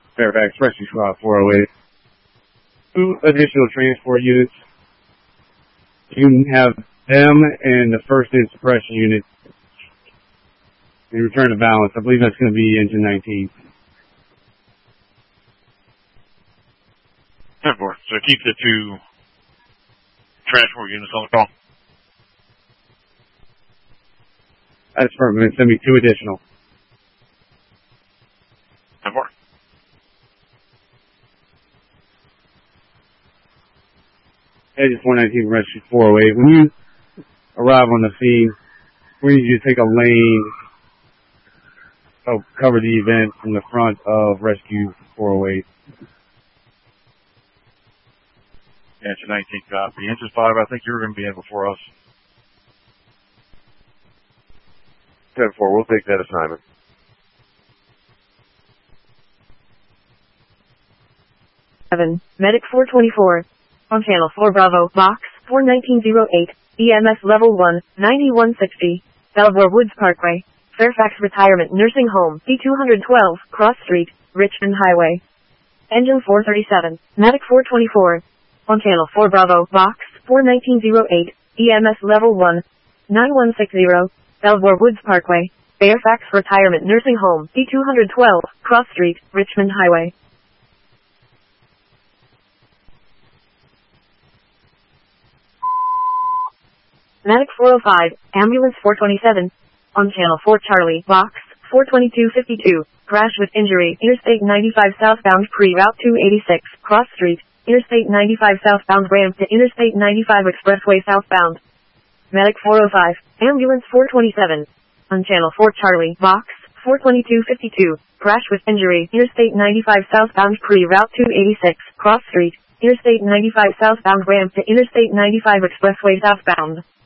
Fairfax Rescue Squad 408. 2 additional transport units. You have them and the first aid suppression unit. They return to balance. I believe that's going to be engine 19. 10-4. So keep the 2 transport units on the call. That's perfect. Send me 2 additional. 10-4. Edges 119 Rescue 408. When you arrive on the scene, we need you to take a lane, cover the event from the front of Rescue 408. Engine 19 copy. Engine 5, I think you're going to be in before us. 10-4, we'll take that assignment. Medic 424. On Channel 4 Bravo, Box 41908, EMS Level 1, 9160, Belvoir Woods Parkway, Fairfax Retirement Nursing Home, D212, Cross Street, Richmond Highway. Engine 437, Medic 424. On Channel 4 Bravo, Box 41908, EMS Level 1, 9160, Belvoir Woods Parkway, Fairfax Retirement Nursing Home, D212, Cross Street, Richmond Highway. Medic 405, Ambulance 427, on Channel 4 Charlie, Box 42252, crash with injury, Interstate 95 southbound pre-route 286, Cross Street, Interstate 95 southbound ramp to Interstate 95 expressway southbound. Medic 405, Ambulance 427, on Channel 4 Charlie, Box 42252, crash with injury, Interstate 95 southbound pre-route 286, Cross Street, Interstate 95 southbound ramp to Interstate 95 expressway southbound.